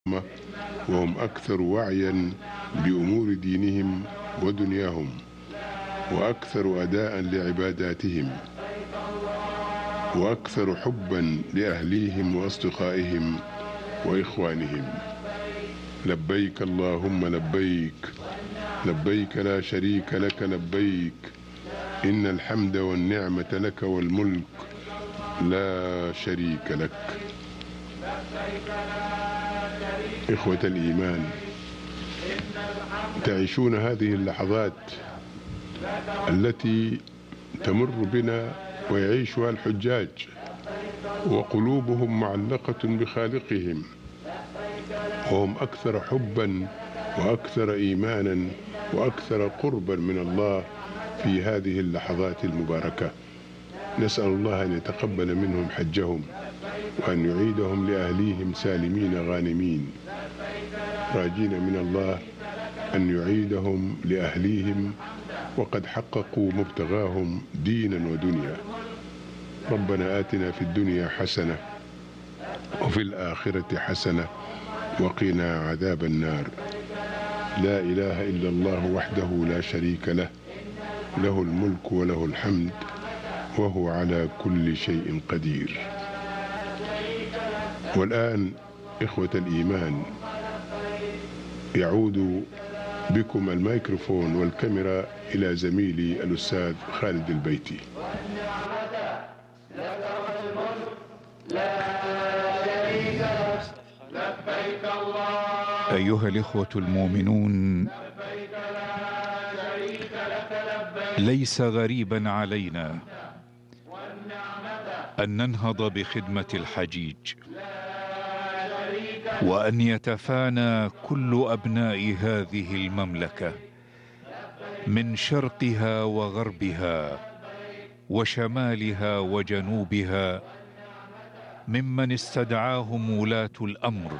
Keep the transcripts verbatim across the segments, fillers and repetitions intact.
وهم أكثر وعيا بأمور دينهم ودنياهم، وأكثر أداء لعباداتهم، وأكثر حبا لأهليهم وأصدقائهم وإخوانهم. لبيك اللهم لبيك، لبيك لا شريك لك لبيك، إن الحمد والنعمة لك والملك لا شريك لك. إخوة الإيمان، تعيشون هذه اللحظات التي تمر بنا ويعيشها الحجاج وقلوبهم معلقة بخالقهم، وهم أكثر حبا وأكثر إيمانا وأكثر قربا من الله في هذه اللحظات المباركة. نسأل الله أن يتقبل منهم حجهم وأن يعيدهم لأهليهم سالمين غانمين، راجين من الله أن يعيدهم لأهليهم وقد حققوا مبتغاهم دينا ودنيا. ربنا آتنا في الدنيا حسنة وفي الآخرة حسنة وقنا عذاب النار. لا إله إلا الله وحده لا شريك له، له الملك وله الحمد وهو على كل شيء قدير. والآن إخوة الإيمان، يعود بكم الميكروفون والكاميرا إلى زميلي الأستاذ خالد البيتي. أيها الإخوة المؤمنون، ليس غريبا علينا أن ننهض بخدمة الحجيج، وأن يتفانى كل أبناء هذه المملكة من شرقها وغربها وشمالها وجنوبها ممن استدعاهم ولاة الأمر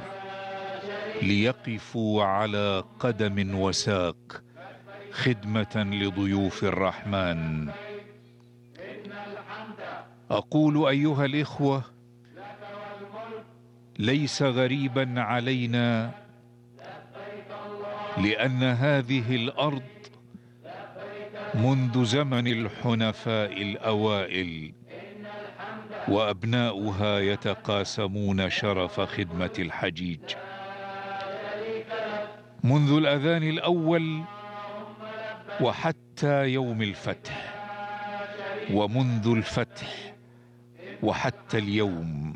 ليقفوا على قدم وساق خدمة لضيوف الرحمن. أقول أيها الإخوة، ليس غريبا علينا، لأن هذه الأرض منذ زمن الحنفاء الأوائل وأبناؤها يتقاسمون شرف خدمة الحجيج منذ الأذان الأول وحتى يوم الفتح، ومنذ الفتح وحتى اليوم.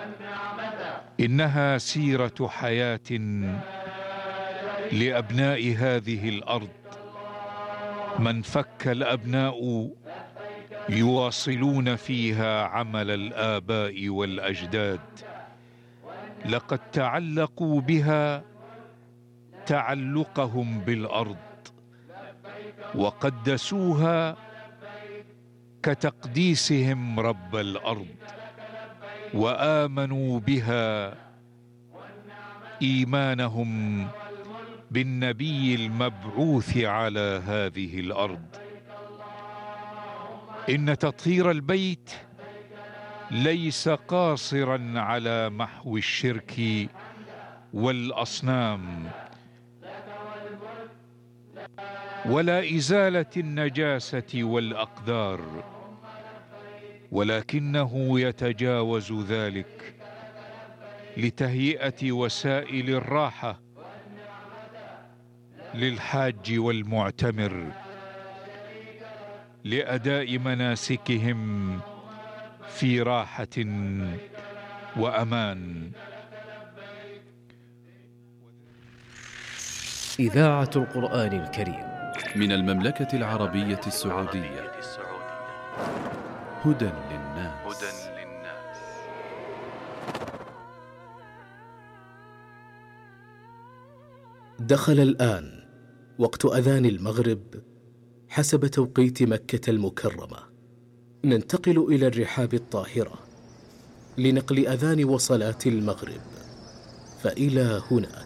إنها سيرة حياة لأبناء هذه الأرض، من فك الأبناء يواصلون فيها عمل الآباء والأجداد. لقد تعلقوا بها تعلقهم بالأرض، وقدسوها كتقديسهم رب الأرض، وآمنوا بها إيمانهم بالنبي المبعوث على هذه الأرض. إن تطهير البيت ليس قاصرا على محو الشرك والأصنام ولا إزالة النجاسة والأقدار، ولكنه يتجاوز ذلك لتهيئة وسائل الراحة للحاج والمعتمر لأداء مناسكهم في راحة وأمان. إذاعة القرآن الكريم من المملكة العربية السعودية. هدى للناس. دخل الآن وقت أذان المغرب حسب توقيت مكة المكرمة. ننتقل إلى الرحاب الطاهرة لنقل أذان وصلاة المغرب، فإلى هناك.